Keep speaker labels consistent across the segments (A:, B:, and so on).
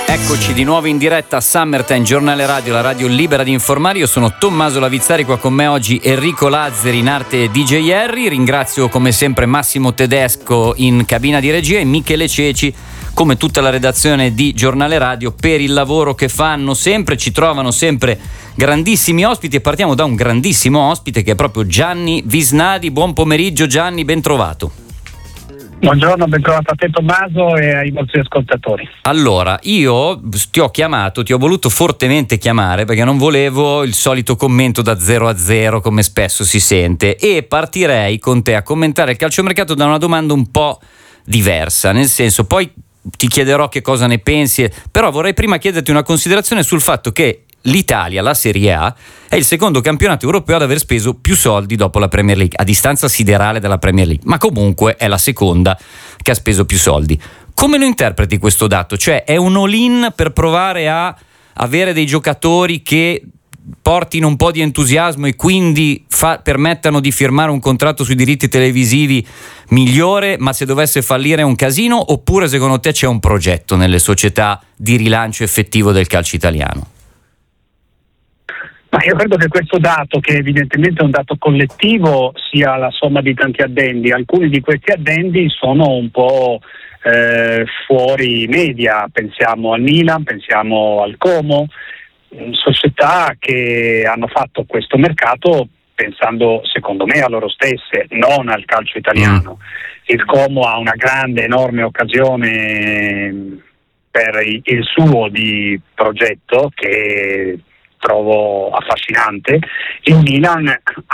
A: Eccoci di nuovo in diretta a Summertime, giornale radio, la radio libera di informare. Io sono Tommaso Lavizzari, qua con me oggi Enrico Lazzari in arte DJ Harry. Ringrazio come sempre Massimo Tedesco in cabina di regia e Michele Ceci, come tutta la redazione di Giornale Radio, per il lavoro che fanno sempre. Ci trovano sempre grandissimi ospiti e partiamo da un grandissimo ospite che è proprio Gianni Visnadi. Buon pomeriggio Gianni, ben trovato.
B: Buongiorno, ben trovato a te Tommaso e ai vostri ascoltatori.
A: Allora, io ti ho voluto fortemente chiamare perché non volevo il solito commento da 0-0 come spesso si sente, e partirei con te a commentare il calciomercato da una domanda un po' diversa, nel senso, poi ti chiederò che cosa ne pensi, però vorrei prima chiederti una considerazione sul fatto che l'Italia, la Serie A, è il secondo campionato europeo ad aver speso più soldi dopo la Premier League, a distanza siderale dalla Premier League, ma comunque è la seconda che ha speso più soldi. Come lo interpreti questo dato? Cioè, è un all-in per provare a avere dei giocatori che portino un po' di entusiasmo e quindi permettano di firmare un contratto sui diritti televisivi migliore, ma se dovesse fallire è un casino? Oppure secondo te c'è un progetto nelle società di rilancio effettivo del calcio italiano?
B: Ma io credo che questo dato, che evidentemente è un dato collettivo, sia la somma di tanti addendi. Alcuni di questi addendi sono un po' fuori media, pensiamo al Milan, pensiamo al Como, società che hanno fatto questo mercato pensando, secondo me, a loro stesse, non al calcio italiano. Il Como ha una grande, enorme occasione per il suo di progetto che trovo affascinante. Il Milan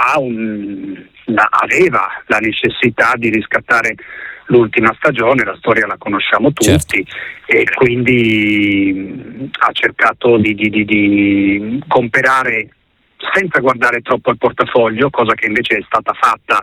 B: aveva la necessità di riscattare l'ultima stagione, la storia la conosciamo tutti, certo. E quindi ha cercato di comprare senza guardare troppo al portafoglio, cosa che invece è stata fatta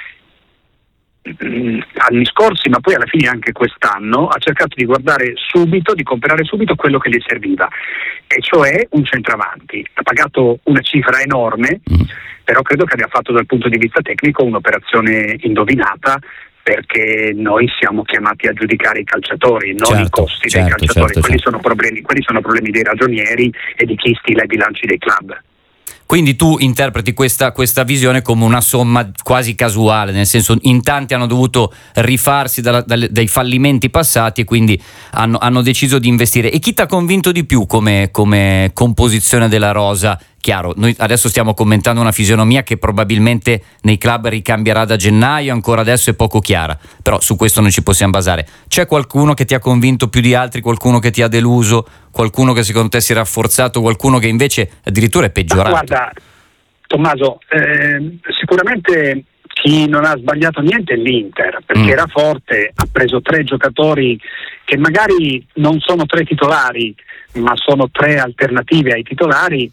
B: anni scorsi, ma poi alla fine anche quest'anno. Ha cercato di guardare subito, di comprare subito quello che gli serviva, e cioè un centravanti. Ha pagato una cifra enorme, però credo che abbia fatto dal punto di vista tecnico un'operazione indovinata, perché noi siamo chiamati a giudicare i calciatori, non i costi dei calciatori. Quelli sono problemi dei ragionieri e di chi stila i bilanci dei club.
A: Quindi tu interpreti questa visione come una somma quasi casuale, nel senso, in tanti hanno dovuto rifarsi dai fallimenti passati e quindi hanno deciso di investire. E chi ti ha convinto di più come composizione della rosa? Chiaro, noi adesso stiamo commentando una fisionomia che probabilmente nei club ricambierà da gennaio, ancora adesso è poco chiara, però su questo non ci possiamo basare. C'è qualcuno che ti ha convinto più di altri, qualcuno che ti ha deluso, qualcuno che secondo te si è rafforzato, qualcuno che invece addirittura è peggiorato?
B: Guarda, Tommaso, sicuramente chi non ha sbagliato niente è l'Inter, perché era forte, ha preso 3 giocatori che magari non sono 3 titolari, ma sono 3 alternative ai titolari,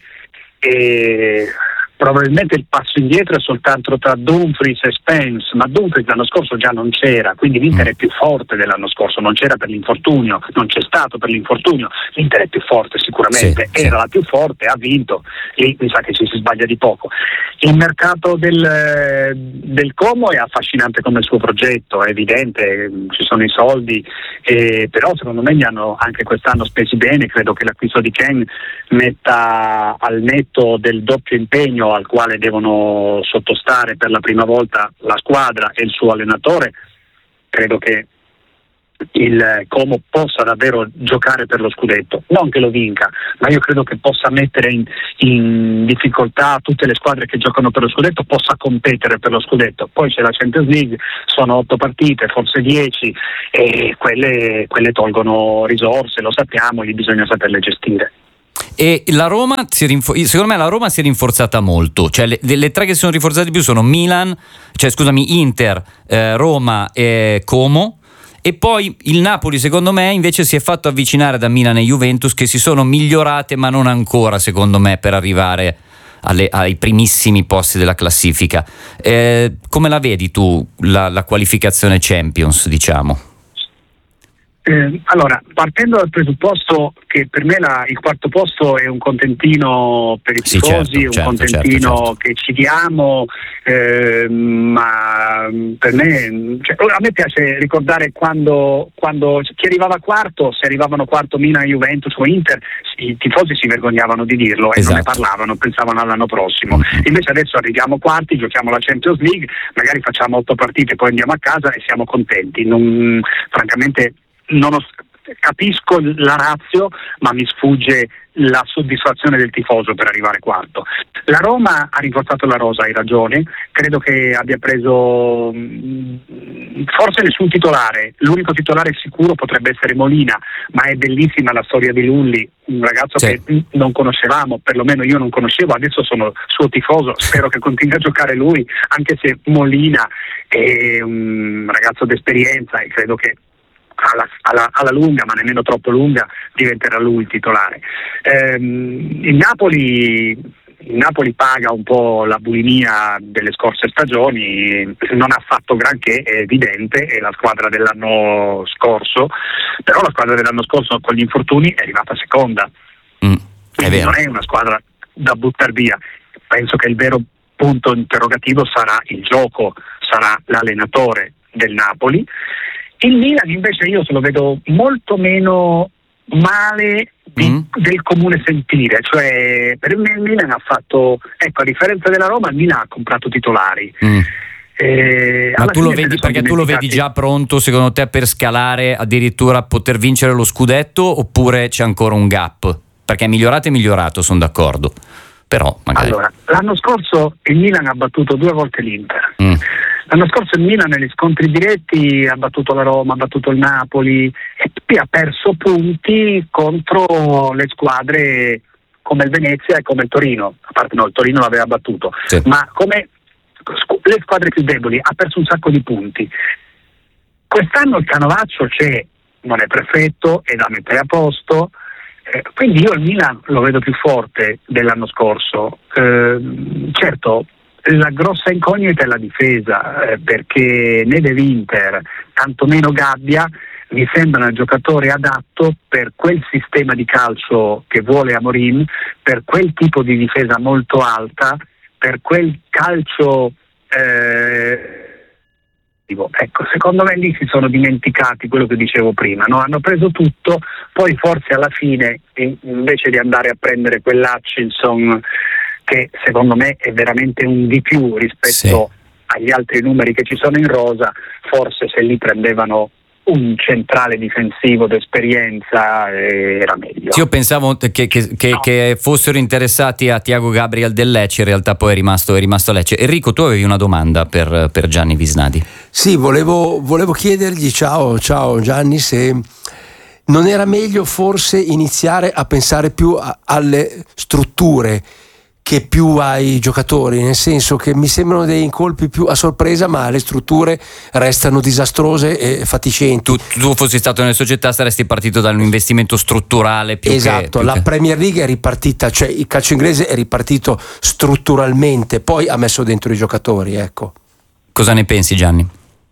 B: e probabilmente il passo indietro è soltanto tra Dumfries e Spence, ma Dumfries l'anno scorso già non c'era, quindi l'Inter è più forte dell'anno scorso, non c'era per l'infortunio, non c'è stato per l'infortunio, l'Inter è più forte sicuramente, era la più forte, ha vinto, lì mi sa che ci si sbaglia di poco. Il mercato del Como è affascinante come suo progetto, è evidente, ci sono i soldi, però secondo me li hanno anche quest'anno spesi bene. Credo che l'acquisto di Ken metta al netto del doppio impegno al quale devono sottostare per la prima volta la squadra e il suo allenatore. Credo che il Como possa davvero giocare per lo scudetto, non che lo vinca, ma io credo che possa mettere in difficoltà tutte le squadre che giocano per lo scudetto, possa competere per lo scudetto. Poi c'è la Champions League, sono 8 partite, forse 10, e quelle tolgono risorse, lo sappiamo, lì bisogna saperle gestire.
A: E la Roma secondo me la Roma si è rinforzata molto, cioè le 3 che si sono rinforzate di più sono Inter, Roma e Como. E poi il Napoli, secondo me, invece si è fatto avvicinare da Milan e Juventus, che si sono migliorate ma non ancora, secondo me, per arrivare ai primissimi posti della classifica. Come la vedi tu la qualificazione Champions, diciamo?
B: Allora, partendo dal presupposto che per me il quarto posto è un contentino per i tifosi, un contentino che ci diamo, ma per me, a me piace ricordare quando chi arrivava quarto, se arrivavano quarto Milan, Juventus o Inter, i tifosi si vergognavano di dirlo e non ne parlavano, pensavano all'anno prossimo. Invece adesso arriviamo quarti, giochiamo la Champions League, magari facciamo 8 partite, poi andiamo a casa e siamo contenti. Francamente capisco la ratio, ma mi sfugge la soddisfazione del tifoso per arrivare quarto. La Roma ha rinforzato la rosa, hai ragione, credo che abbia preso forse nessun titolare, l'unico titolare sicuro potrebbe essere Molina, ma è bellissima la storia di Lulli, un ragazzo che non conoscevamo, perlomeno io non conoscevo, adesso sono suo tifoso, spero che continui a giocare lui, anche se Molina è un ragazzo d'esperienza e credo che alla lunga, ma nemmeno troppo lunga, diventerà lui il titolare. Il Napoli paga un po' la bulimia delle scorse stagioni, non ha fatto granché, è evidente, è la squadra dell'anno scorso, però la squadra dell'anno scorso con gli infortuni è arrivata seconda, quindi non è una squadra da buttare via. Penso che il vero punto interrogativo sarà il gioco, sarà l'allenatore del Napoli. Il Milan invece io se lo vedo molto meno male del comune sentire, cioè per me il Milan ha fatto, a differenza della Roma, il Milan ha comprato titolari.
A: Ma tu lo vedi perché tu lo vedi già pronto secondo te per scalare, addirittura poter vincere lo scudetto, oppure c'è ancora un gap? Perché è migliorato, sono d'accordo, però magari...
B: Allora, l'anno scorso il Milan ha battuto 2 volte l'Inter. L'anno scorso il Milan negli scontri diretti ha battuto la Roma, ha battuto il Napoli e poi ha perso punti contro le squadre come il Venezia e come il Torino, a parte il Torino l'aveva battuto, ma come le squadre più deboli ha perso un sacco di punti. Quest'anno il canovaccio c'è, non è perfetto, è da mettere a posto, quindi io il Milan lo vedo più forte dell'anno scorso. Certo, la grossa incognita è la difesa, perché né De Winter, tantomeno Gabbia, mi sembra un giocatore adatto per quel sistema di calcio che vuole Amorim, per quel tipo di difesa molto alta, per quel calcio ecco, secondo me lì si sono dimenticati quello che dicevo prima, no? Hanno preso tutto, poi forse alla fine invece di andare a prendere quell'Hutchinson che secondo me è veramente un di più rispetto agli altri numeri che ci sono in rosa, forse se li prendevano un centrale difensivo d'esperienza era meglio.
A: Io pensavo che fossero interessati a Thiago Gabriel del Lecce, in realtà poi è rimasto a Lecce. Enrico, tu avevi una domanda per Gianni Visnadi.
C: Sì, volevo chiedergli, ciao Gianni, se non era meglio forse iniziare a pensare più alle strutture che più ai giocatori, nel senso che mi sembrano dei colpi più a sorpresa, ma le strutture restano disastrose e fatiscenti.
A: Tu fossi stato nelle società, saresti partito da un investimento strutturale più
C: la Premier League è ripartita, cioè il calcio inglese è ripartito strutturalmente, poi ha messo dentro i giocatori, ecco.
A: Cosa ne pensi, Gianni?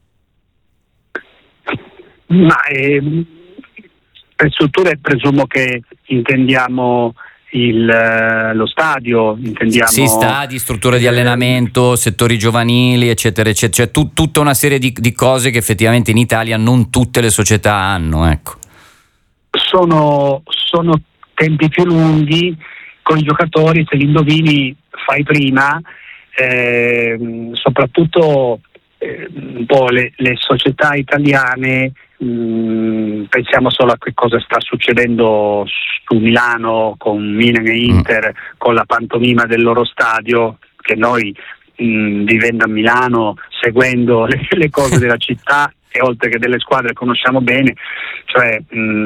B: Ma per strutture presumo che intendiamo lo stadio, intendiamo
A: stadi, strutture di allenamento, settori giovanili, eccetera, eccetera, cioè tutta una serie di cose che effettivamente in Italia non tutte le società hanno, ecco.
B: Sono tempi più lunghi con i giocatori, se li indovini fai prima, soprattutto un po' le società italiane. Pensiamo solo a che cosa sta succedendo su Milano con Milan e Inter, con la pantomima del loro stadio, che noi vivendo a Milano, seguendo le cose della città e oltre che delle squadre conosciamo bene, cioè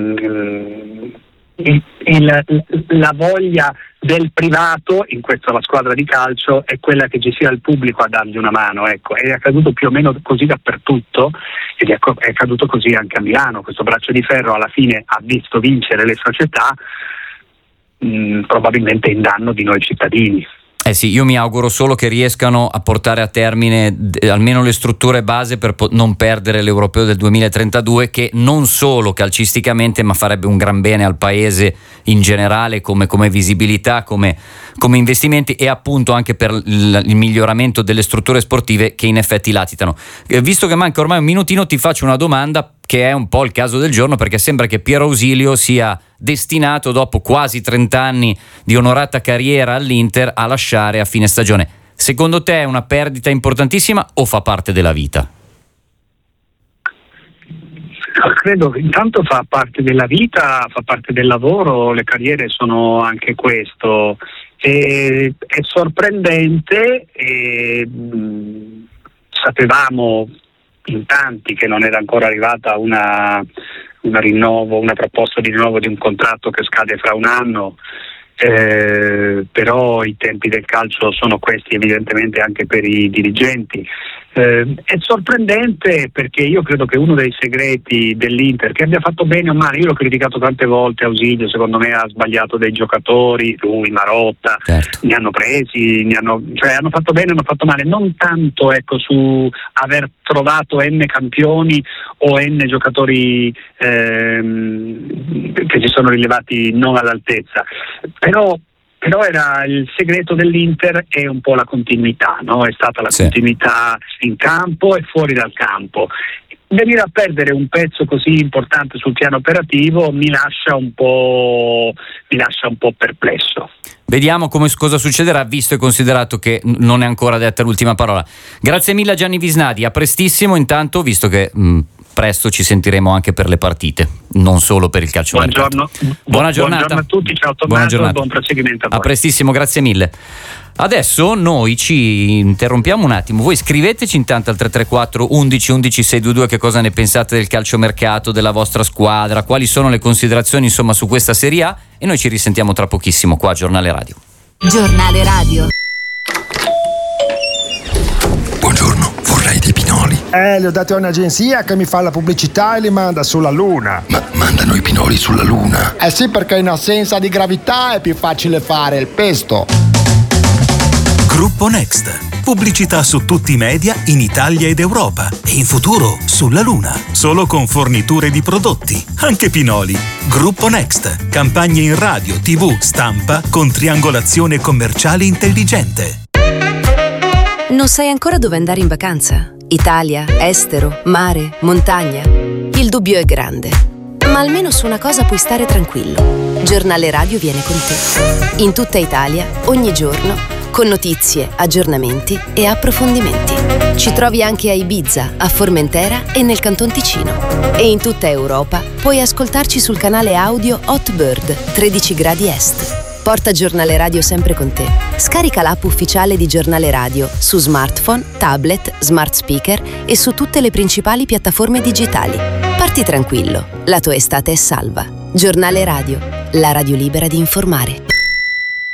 B: la voglia del privato, in questo la squadra di calcio, è quella che ci sia il pubblico a dargli una mano, ecco. È accaduto più o meno così dappertutto ed è accaduto così anche a Milano. Questo braccio di ferro alla fine ha visto vincere le società, probabilmente in danno di noi cittadini.
A: Sì, io mi auguro solo che riescano a portare a termine almeno le strutture base per non perdere l'Europeo del 2032, che non solo calcisticamente ma farebbe un gran bene al paese in generale, come visibilità, come investimenti, e appunto anche per il miglioramento delle strutture sportive che in effetti latitano. Visto che manca ormai un minutino, ti faccio una domanda che è un po' il caso del giorno, perché sembra che Piero Ausilio sia destinato, dopo quasi 30 anni di onorata carriera all'Inter, a lasciare a fine stagione. Secondo te è una perdita importantissima o fa parte della vita?
B: Credo che intanto fa parte della vita, fa parte del lavoro, le carriere sono anche questo. È sorprendente, sapevamo in tanti che non era ancora arrivata una proposta di rinnovo di un contratto che scade fra un anno, però i tempi del calcio sono questi, evidentemente anche per i dirigenti. È sorprendente perché io credo che uno dei segreti dell'Inter, che abbia fatto bene o male, io l'ho criticato tante volte, Ausilio secondo me ha sbagliato dei giocatori, lui, Marotta, certo. Ne hanno presi, hanno fatto bene, hanno fatto male, non tanto su aver trovato N campioni o N giocatori che si sono rilevati non all'altezza, però era il segreto dell'Inter è un po' la continuità, no? È stata la continuità in campo e fuori dal campo. Venire a perdere un pezzo così importante sul piano operativo mi lascia un po' perplesso.
A: Vediamo cosa succederà, visto e considerato che non è ancora detta l'ultima parola. Grazie mille a Gianni Visnadi, a prestissimo. Intanto, visto che presto ci sentiremo anche per le partite, non solo per il calcio.
B: Buongiorno.
A: Buona giornata.
B: Buongiorno a tutti, ciao Tommaso, buon proseguimento a voi.
A: A prestissimo, grazie mille. Adesso noi ci interrompiamo un attimo, voi scriveteci intanto al 334 11 11 622 che cosa ne pensate del calciomercato, della vostra squadra, quali sono le considerazioni insomma su questa Serie A, e noi ci risentiamo tra pochissimo qua a Giornale Radio.
D: Giornale Radio.
E: Buongiorno, vorrei dei pinoli.
F: Li ho dati a un'agenzia che mi fa la pubblicità e li manda sulla Luna.
E: Ma mandano i pinoli sulla Luna?
F: Sì, perché in assenza di gravità è più facile fare il pesto.
G: Gruppo Next. Pubblicità su tutti i media in Italia ed Europa e in futuro sulla Luna. Solo con forniture di prodotti, anche pinoli. Gruppo Next. Campagne in radio, TV, stampa con triangolazione commerciale intelligente.
D: Non sai ancora dove andare in vacanza? Italia, estero, mare, montagna? Il dubbio è grande, ma almeno su una cosa puoi stare tranquillo. Giornale Radio viene con te. In tutta Italia, ogni giorno, con notizie, aggiornamenti e approfondimenti. Ci trovi anche a Ibiza, a Formentera e nel Canton Ticino. E in tutta Europa puoi ascoltarci sul canale audio Hotbird 13 gradi est. Porta Giornale Radio sempre con te. Scarica l'app ufficiale di Giornale Radio su smartphone, tablet, smart speaker e su tutte le principali piattaforme digitali. Parti tranquillo, la tua estate è salva. Giornale Radio, la radio libera di informare.